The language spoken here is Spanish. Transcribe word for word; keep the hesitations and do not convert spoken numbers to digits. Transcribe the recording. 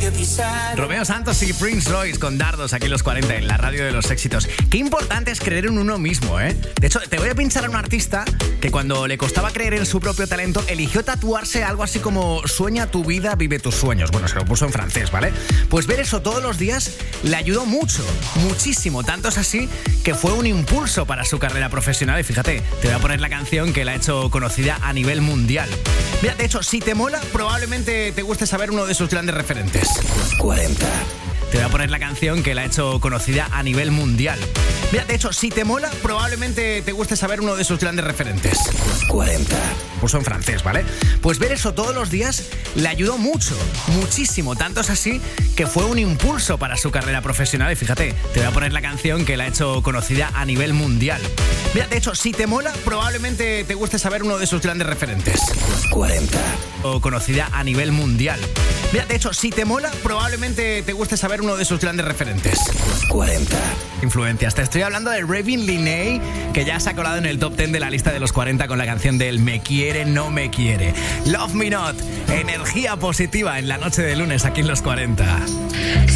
Romeo Santos y Prince Royce con Dardos aquí en los cuarenta en la radio de los éxitos. Qué importante es creer en uno mismo, ¿eh? De hecho, te voy a pinchar a un artista que cuando le costaba creer en su propio talento eligió tatuarse algo así como sueña tu vida, vive tus sueños. Bueno, se lo puso en francés, ¿vale? Pues ver eso todos los días le ayudó mucho, muchísimo. Tanto es así que fue un impulso para su carrera profesional. Y fíjate, te voy a poner la canción que la ha hecho conocida a nivel mundial. Mira, de hecho, si te mola, probablemente te guste saber uno de sus grandes referentes. cuarenta. Te voy a poner la canción que la ha hecho conocida a nivel mundial. Mira, de hecho, si te mola, probablemente te guste saber uno de sus grandes referentes. cuarenta. Puso en francés, ¿vale? Pues ver eso todos los días le ayudó mucho, muchísimo. Tanto es así que fue un impulso para su carrera profesional. Y fíjate, te voy a poner la canción que la ha hecho conocida a nivel mundial. Mira, de hecho, si te mola, probablemente te guste saber uno de sus grandes referentes. cuarenta. O conocida a nivel mundial. Mira, de hecho, si te mola, probablemente te guste saber uno de sus grandes referentes. cuarenta. Influencias. Te estoy hablando de Ravin Linney, que ya se ha colado en el top diez de la lista de los cuarenta con la canción del Me quiere, no me quiere. Love Me Not. Energía positiva en la noche de lunes aquí en los cuarenta.